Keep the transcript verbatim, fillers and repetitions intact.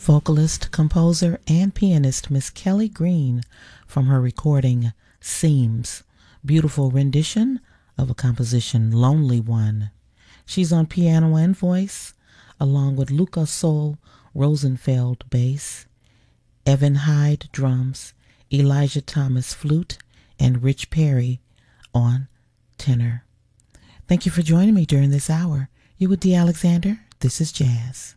vocalist, composer, and pianist Miss Kelly Green from her recording Seams, beautiful rendition of a composition Lonely One. She's on piano and voice, along with Luca Sol Rosenfeld bass, Evan Hyde drums, Elijah Thomas flute, and Rich Perry on tenor. Thank you for joining me during this hour. You with Dee Alexander. This is Jazz.